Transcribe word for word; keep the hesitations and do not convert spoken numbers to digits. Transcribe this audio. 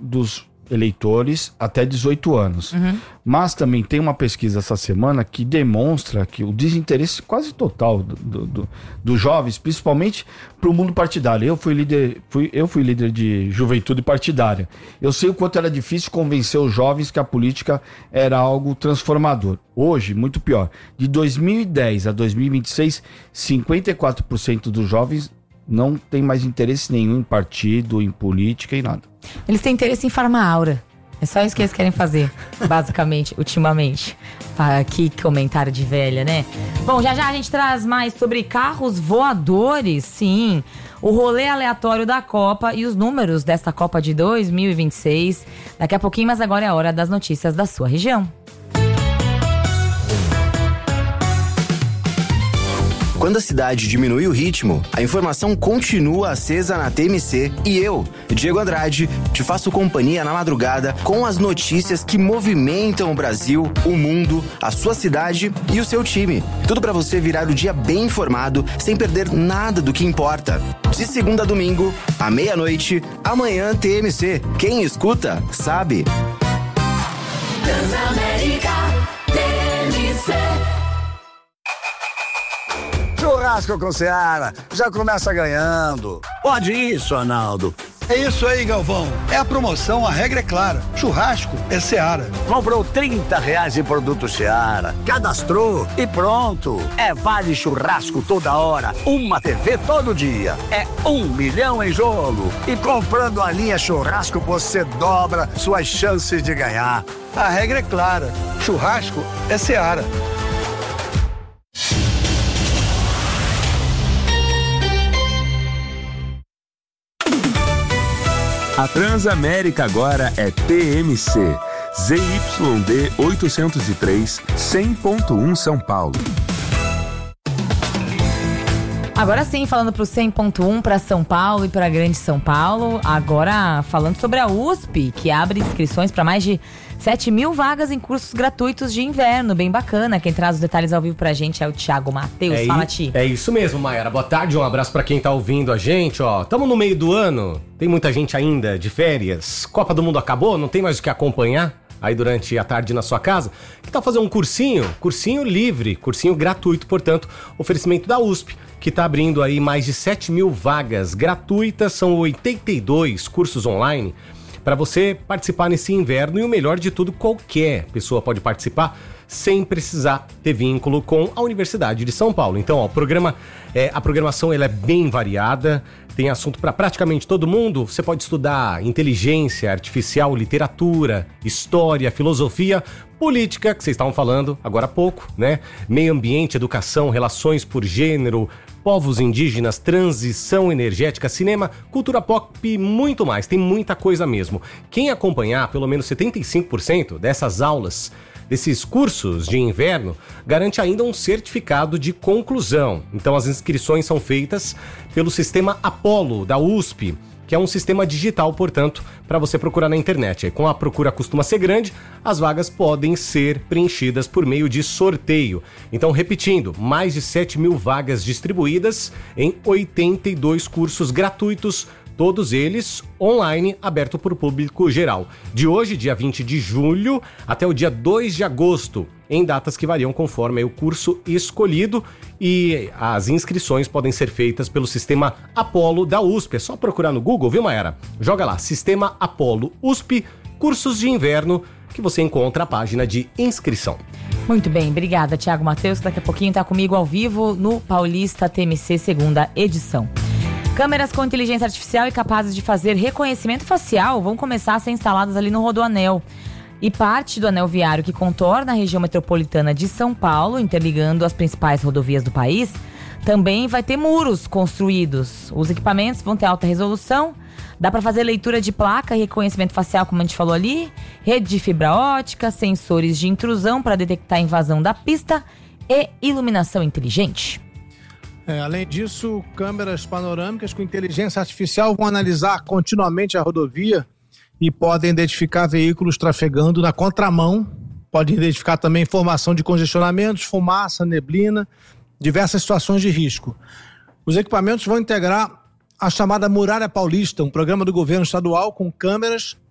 dos eleitores até dezoito anos. Uhum. Mas também tem uma pesquisa essa semana que demonstra que o desinteresse quase total dos do, do, do jovens, principalmente para o mundo partidário. Eu fui líder, fui, eu fui líder de juventude partidária. Eu sei o quanto era difícil convencer os jovens que a política era algo transformador. Hoje, muito pior. De dois mil e dez a dois mil e vinte e seis, cinquenta e quatro por cento dos jovens não tem mais interesse nenhum em partido, em política, em nada. Eles têm interesse em farma-aura. É só isso que eles querem fazer, basicamente, ultimamente. Ah, que comentário de velha, né? Bom, já já a gente traz mais sobre carros voadores, sim. O rolê aleatório da Copa e os números desta Copa de dois mil e vinte e seis. Daqui a pouquinho, mas agora é a hora das notícias da sua região. Quando a cidade diminui o ritmo, a informação continua acesa na T M C e eu, Diego Andrade, te faço companhia na madrugada com as notícias que movimentam o Brasil, o mundo, a sua cidade e o seu time. Tudo para você virar o dia bem informado, sem perder nada do que importa. De segunda a domingo, à meia-noite, amanhã T M C. Quem escuta, sabe. Transamérica T M C. Churrasco com Seara, já começa ganhando. Pode isso, Arnaldo. É isso aí, Galvão. É a promoção, a regra é clara. Churrasco é Seara. Comprou trinta reais em produto Seara, cadastrou e pronto. É vale churrasco toda hora, uma T V todo dia. É um milhão em jogo. E comprando a linha churrasco, você dobra suas chances de ganhar. A regra é clara. Churrasco é Seara. A Transamérica agora é T M C, Z Y D oitocentos e três, cem ponto um São Paulo. Agora sim, falando pro cem ponto um para São Paulo e para Grande São Paulo, agora falando sobre a U S P, que abre inscrições para mais de sete mil vagas em cursos gratuitos de inverno, bem bacana. Quem traz os detalhes ao vivo pra gente é o Thiago Matheus. É Fala, i- Ti. É isso mesmo, Mayara. Boa tarde, um abraço pra quem tá ouvindo a gente, ó. Tamo no meio do ano, tem muita gente ainda de férias. Copa do Mundo acabou, não tem mais o que acompanhar aí durante a tarde na sua casa. Que tal fazer um cursinho? Cursinho livre, cursinho gratuito, portanto, oferecimento da U S P, que tá abrindo aí mais de sete mil vagas gratuitas, são oitenta e dois cursos online para você participar nesse inverno, e o melhor de tudo, qualquer pessoa pode participar sem precisar ter vínculo com a Universidade de São Paulo. Então, ó, o programa, é, a programação ela é bem variada, tem assunto para praticamente todo mundo. Você pode estudar inteligência artificial, literatura, história, filosofia, política, que vocês estavam falando agora há pouco, né? Meio ambiente, educação, relações por gênero, povos indígenas, transição energética, cinema, cultura pop e muito mais. Tem muita coisa mesmo. Quem acompanhar pelo menos setenta e cinco por cento dessas aulas, desses cursos de inverno, garante ainda um certificado de conclusão. Então as inscrições são feitas pelo sistema Apollo da U S P, que é um sistema digital, portanto, para você procurar na internet. Aí, com a procura costuma ser grande, as vagas podem ser preenchidas por meio de sorteio. Então, repetindo, mais de sete mil vagas distribuídas em oitenta e dois cursos gratuitos, todos eles online, aberto para o público geral. De hoje, dia vinte de julho, até o dia dois de agosto, em datas que variam conforme o curso escolhido, e as inscrições podem ser feitas pelo sistema Apollo da U S P. É só procurar no Google, viu, Mayara? Joga lá, Sistema Apollo U S P, cursos de inverno, que você encontra a página de inscrição. Muito bem, obrigada, Thiago Matheus, que daqui a pouquinho tá comigo ao vivo no Paulista T M C segunda edição. Câmeras com inteligência artificial e capazes de fazer reconhecimento facial vão começar a ser instaladas ali no Rodoanel. E parte do anel viário que contorna a região metropolitana de São Paulo, interligando as principais rodovias do país, também vai ter muros construídos. Os equipamentos vão ter alta resolução, dá para fazer leitura de placa e reconhecimento facial, como a gente falou ali, rede de fibra ótica, sensores de intrusão para detectar a invasão da pista e iluminação inteligente. É, além disso, câmeras panorâmicas com inteligência artificial vão analisar continuamente a rodovia e podem identificar veículos trafegando na contramão, podem identificar também informação de congestionamentos, fumaça, neblina, diversas situações de risco. Os equipamentos vão integrar a chamada Muralha Paulista, um programa do governo estadual com câmeras